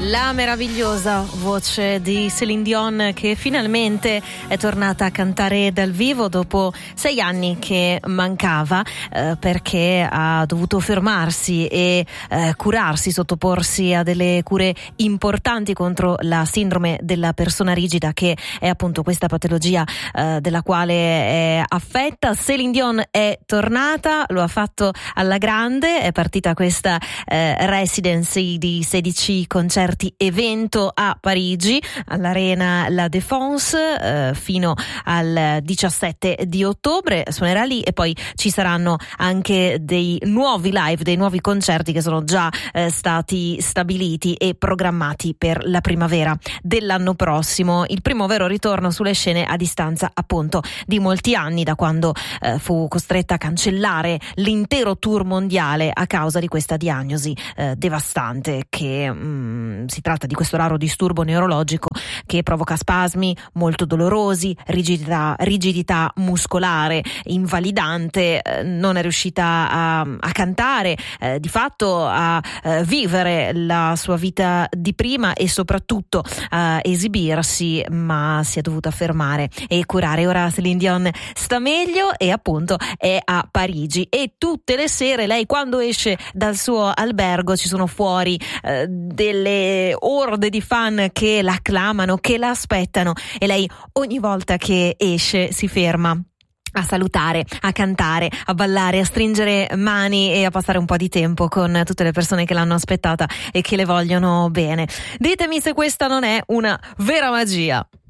La meravigliosa voce di Céline Dion, che finalmente è tornata a cantare dal vivo dopo 6 anni che mancava, perché ha dovuto fermarsi e curarsi, sottoporsi a delle cure importanti contro la sindrome della persona rigida, che è appunto questa patologia della quale è affetta. Céline Dion è tornata, lo ha fatto alla grande, è partita questa residency di 16 concerti evento a Parigi all'Arena La Défense fino al 17 di ottobre. Suonerà lì e poi ci saranno anche dei nuovi live, dei nuovi concerti che sono già stati stabiliti e programmati per la primavera dell'anno prossimo. Il primo vero ritorno sulle scene a distanza appunto di molti anni, da quando fu costretta a cancellare l'intero tour mondiale a causa di questa diagnosi devastante, che si tratta di questo raro disturbo neurologico che provoca spasmi molto dolorosi, rigidità muscolare invalidante. Non è riuscita a cantare, di fatto a vivere la sua vita di prima e soprattutto a esibirsi, ma si è dovuta fermare e curare. Ora Céline Dion sta meglio e appunto è a Parigi, e tutte le sere lei, quando esce dal suo albergo, ci sono fuori delle orde di fan che la acclamano, che la aspettano, e lei ogni volta che esce si ferma a salutare, a cantare, a ballare, a stringere mani e a passare un po' di tempo con tutte le persone che l'hanno aspettata e che le vogliono bene. Ditemi se questa non è una vera magia.